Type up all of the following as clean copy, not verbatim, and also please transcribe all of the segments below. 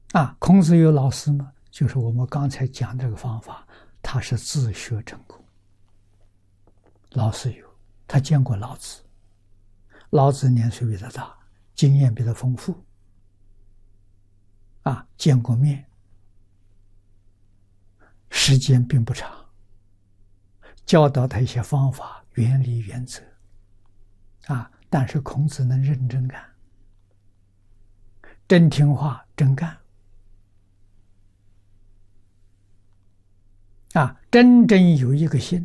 孔子有老师吗？就是我们刚才讲这个方法，他是自学成功。老师有，他见过老子，老子年岁比他大，经验比他丰富，见过面，时间并不长，教导他一些方法、原理、原则，但是孔子能认真干，真听话，真干，真正有一个心，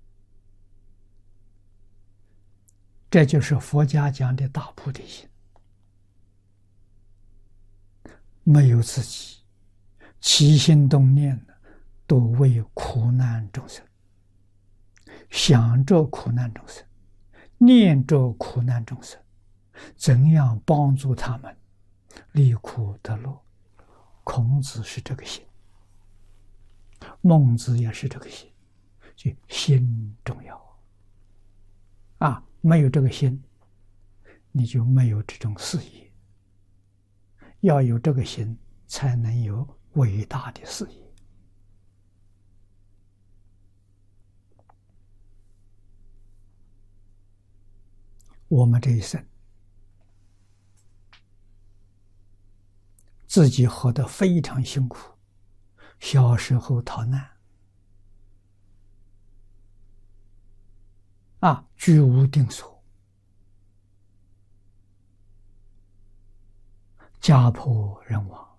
这就是佛家讲的大菩提心，没有自己，起心动念都为苦难众生，想着苦难众生，念着苦难众生，怎样帮助他们离苦得乐。孔子是这个心，孟子也是这个心，就心重要没有这个心，你就没有这种事业。要有这个心，才能有伟大的事业。我们这一生自己活得非常辛苦，小时候逃难，居无定所，家破人亡，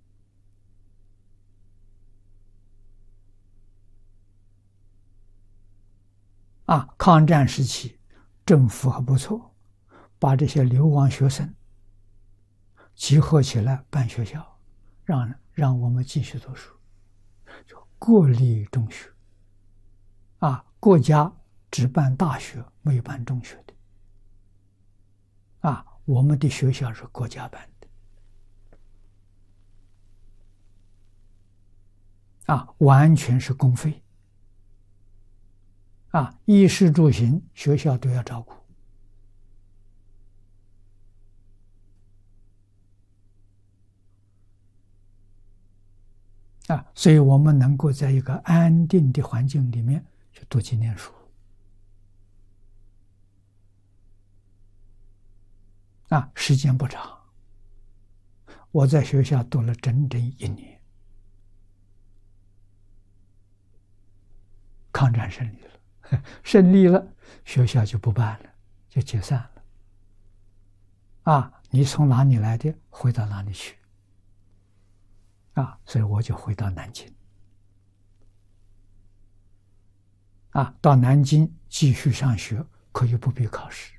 抗战时期政府还不错，把这些流亡学生集合起来办学校，让我们继续读书，国立中学，国家只办大学，没有办中学的，我们的学校是国家办的，完全是公费，衣食住行学校都要照顾，所以我们能够在一个安定的环境里面去读经念书，时间不长，我在学校读了整整1年，抗战胜利了，胜利了，学校就不办了，就解散了，你从哪里来的，回到哪里去，所以我就回到南京，到南京继续上学，可以不必考试，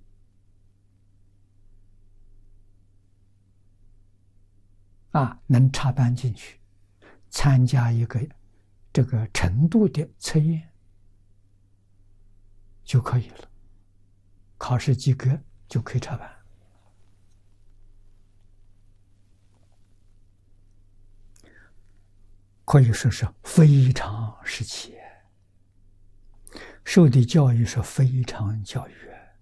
能插班进去，参加一个这个程度的测验就可以了，考试及格就可以插班。可以说是非常时期，受的教育是非常教育，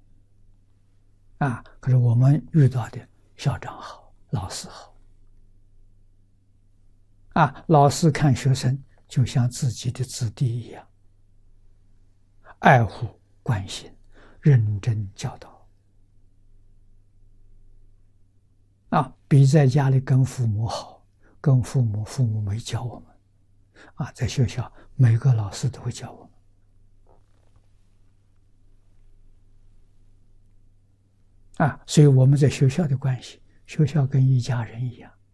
可是我们遇到的校长好，老师好，老师看学生就像自己的子弟一样，爱护关心，认真教导，比在家里跟父母好，跟父母没教我们，在学校每个老师都会教我们，所以我们在学校的关系，学校跟一家人一样，